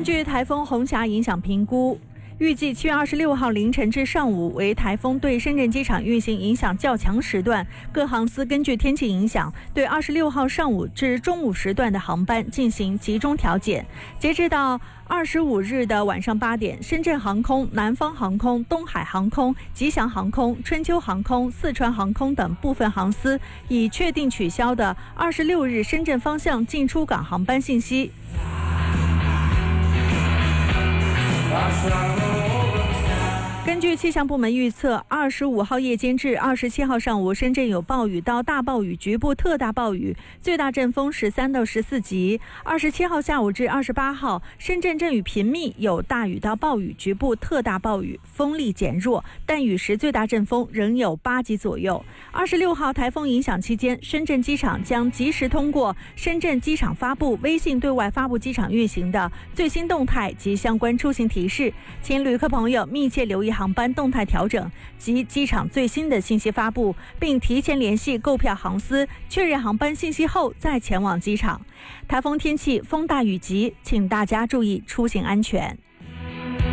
据台风红霞影响评估，预计7月26号凌晨至上午为台风对深圳机场运行影响较强时段，各航司根据天气影响，对26号上午至中午时段的航班进行集中调减。截至到25日的晚上8点，深圳航空、南方航空、东海航空、吉祥航空、春秋航空、四川航空等部分航司已确定取消的26日深圳方向进出港航班信息。根据气象部门预测，25号夜间至27号上午，深圳有暴雨到大暴雨，局部特大暴雨，最大阵风13到14级。27号下午至28号，深圳阵雨频密，有大雨到暴雨，局部特大暴雨，风力减弱，但雨时最大阵风仍有8级左右。26号台风影响期间，深圳机场将及时通过深圳机场发布微信对外发布机场运行的最新动态及相关出行提示，请旅客朋友密切留意航班动态调整及机场最新的信息发布，并提前联系购票航司确认航班信息后再前往机场。台风天气风大雨急，请大家注意出行安全。